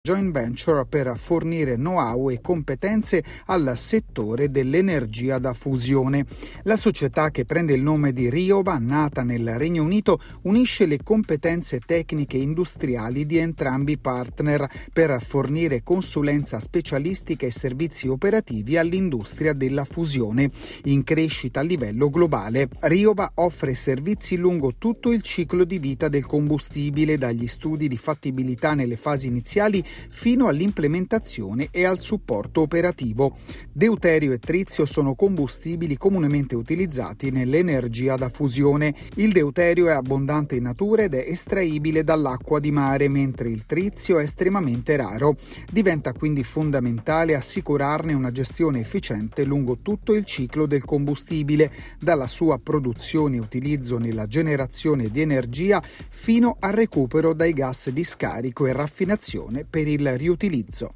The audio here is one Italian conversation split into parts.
joint venture per fornire know-how e competenze al settore dell'energia da fusione. La società, che prende il nome di Rioba, nata nel Regno Unito, unisce le competenze tecniche e industriali di entrambi i partner per fornire consulenza specialistica e servizi operativi all'industria della fusione, in crescita a livello globale. Rioba offre servizi lungo tutto il ciclo di vita del combustibile, dagli studi di fattibilità nelle fasi iniziali fino all'implementazione e al supporto operativo. Deuterio e trizio sono combustibili comunemente utilizzati nell'energia da fusione. Il deuterio è abbondante in natura ed è estraibile dall'acqua di mare, mentre il trizio è estremamente raro. Diventa quindi fondamentale assicurarne una gestione efficiente lungo tutto il ciclo del combustibile, dalla sua produzione e utilizzo nella generazione di energia fino al recupero dai gas di scarico e raffinazione per il riutilizzo.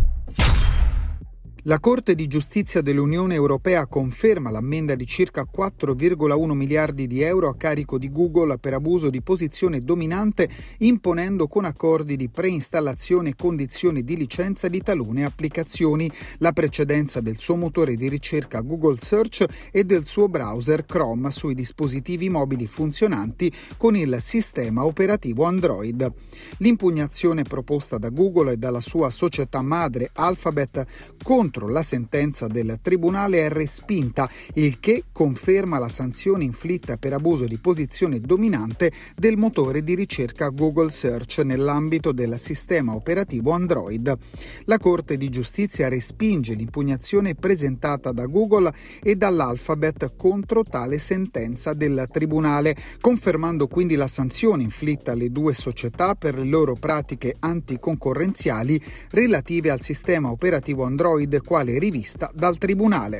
La Corte di Giustizia dell'Unione Europea conferma l'ammenda di circa 4,1 miliardi di euro a carico di Google per abuso di posizione dominante, imponendo con accordi di preinstallazione condizioni di licenza di talune applicazioni, la precedenza del suo motore di ricerca Google Search e del suo browser Chrome sui dispositivi mobili funzionanti con il sistema operativo Android. L'impugnazione proposta da Google e dalla sua società madre Alphabet contro la sentenza del tribunale è respinta, il che conferma la sanzione inflitta per abuso di posizione dominante del motore di ricerca Google Search nell'ambito del sistema operativo Android. La Corte di Giustizia respinge l'impugnazione presentata da Google e dall'Alphabet contro tale sentenza del tribunale, confermando quindi la sanzione inflitta alle due società per le loro pratiche anticoncorrenziali relative al sistema operativo Android quale rivista dal tribunale.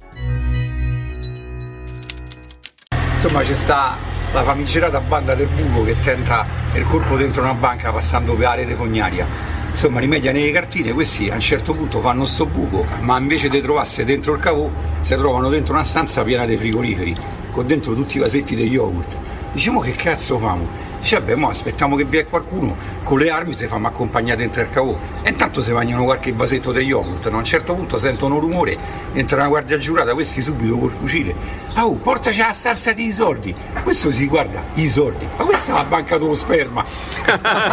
Insomma, c'è sta la famigerata banda del buco che tenta il colpo dentro una banca passando per la rete fognaria. Insomma, rimedia nelle cartine, questi a un certo punto fanno sto buco, ma invece di trovarsi dentro il cavò si trovano dentro una stanza piena di frigoriferi con dentro tutti i vasetti degli yogurt. Diciamo, che cazzo famo? Dice, vabbè, mo aspettiamo che vi è qualcuno con le armi, se fanno accompagnare dentro il cavò e intanto se mangiano qualche vasetto di yogurt, no? A un certo punto sentono un rumore, entra una guardia giurata, questi subito col fucile: oh, portaci la stanza dei soldi. Questo si guarda, i soldi, ma questa è la banca dello sperma.